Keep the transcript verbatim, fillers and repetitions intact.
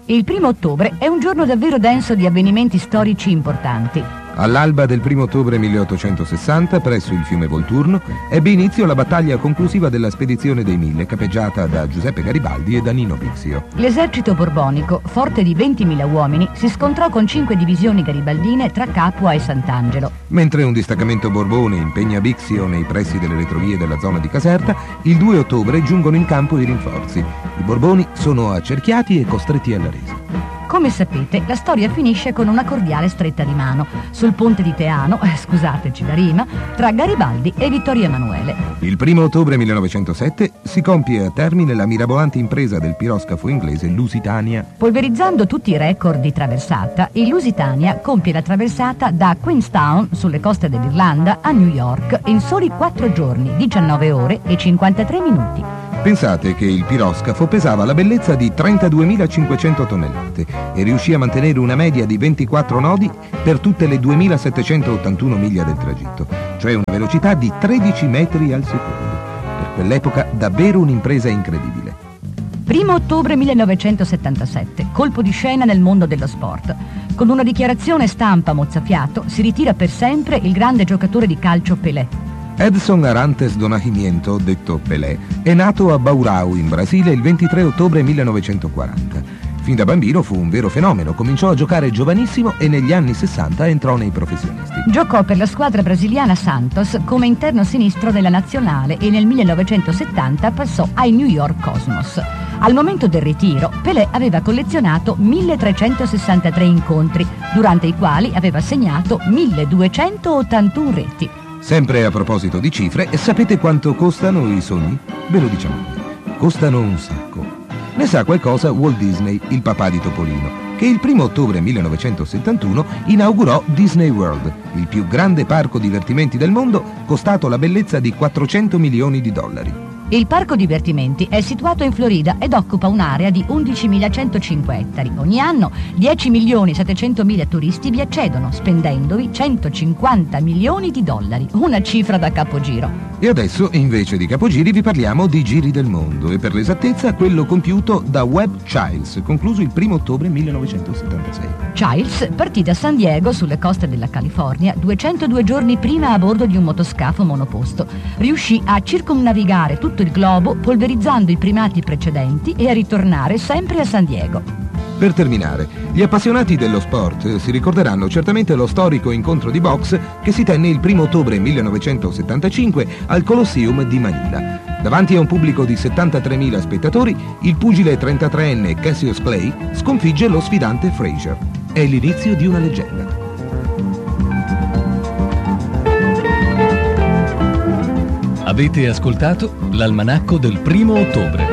Il primo ottobre è un giorno davvero denso di avvenimenti storici importanti. All'alba del primo ottobre milleottocentosessanta, presso il fiume Volturno, ebbe inizio la battaglia conclusiva della Spedizione dei Mille, capeggiata da Giuseppe Garibaldi e da Nino Bixio. L'esercito borbonico, forte di ventimila uomini, si scontrò con cinque divisioni garibaldine tra Capua e Sant'Angelo. Mentre un distaccamento borbone impegna Bixio nei pressi delle retrovie della zona di Caserta, il due ottobre giungono in campo i rinforzi. I Borboni sono accerchiati e costretti alla resa. Come sapete, la storia finisce con una cordiale stretta di mano sul ponte di Teano, eh, scusateci la rima, tra Garibaldi e Vittorio Emanuele. Il primo ottobre millenovecentosette si compie a termine la mirabolante impresa del piroscafo inglese Lusitania. Polverizzando tutti i record di traversata, il Lusitania compie la traversata da Queenstown, sulle coste dell'Irlanda, a New York in soli quattro giorni, diciannove ore e cinquantatré minuti. Pensate che il piroscafo pesava la bellezza di trentaduemilacinquecento tonnellate e riuscì a mantenere una media di ventiquattro nodi per tutte le duemilasettecentottantuno miglia del tragitto, cioè una velocità di tredici metri al secondo. Per quell'epoca davvero un'impresa incredibile. Primo ottobre millenovecentosettantasette, colpo di scena nel mondo dello sport. Con una dichiarazione stampa mozzafiato si ritira per sempre il grande giocatore di calcio Pelé. Edson Arantes do Nascimento, detto Pelé, è nato a Baurau, in Brasile, il ventitré ottobre millenovecentoquaranta. Fin da bambino fu un vero fenomeno, cominciò a giocare giovanissimo e negli anni sessanta entrò nei professionisti. Giocò per la squadra brasiliana Santos come interno sinistro della nazionale e nel millenovecentosettanta passò ai New York Cosmos. Al momento del ritiro, Pelé aveva collezionato milletrecentosessantatré incontri, durante i quali aveva segnato milleduecentottantuno reti. Sempre a proposito di cifre, sapete quanto costano i sogni? Ve lo diciamo noi. Costano un sacco. Ne sa qualcosa Walt Disney, il papà di Topolino, che il primo ottobre millenovecentosettantuno inaugurò Disney World, il più grande parco divertimenti del mondo, costato la bellezza di quattrocento milioni di dollari. Il parco divertimenti è situato in Florida ed occupa un'area di undicimilacentocinque ettari. Ogni anno dieci milioni settecentomila turisti vi accedono, spendendovi centocinquanta milioni di dollari, una cifra da capogiro. E adesso, invece di capogiri, vi parliamo di giri del mondo, e per l'esattezza quello compiuto da Webb Childs, concluso il primo ottobre millenovecentosettantasei. Childs partì da San Diego, sulle coste della California, duecentodue giorni prima a bordo di un motoscafo monoposto. Riuscì a circumnavigare tutto il globo polverizzando i primati precedenti e a ritornare sempre a San Diego. Per terminare, gli appassionati dello sport si ricorderanno certamente lo storico incontro di box che si tenne il primo ottobre millenovecentosettantacinque al Colosseum di Manila. Davanti a un pubblico di settantatremila spettatori, il pugile trentatreenne Cassius Clay sconfigge lo sfidante Frazier. È l'inizio di una leggenda. Avete ascoltato l'almanacco del primo ottobre.